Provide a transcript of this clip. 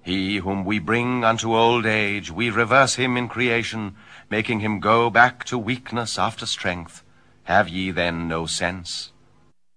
He whom we bring unto old age, we reverse him in creation, making him go back to weakness after strength. Have ye then no sense?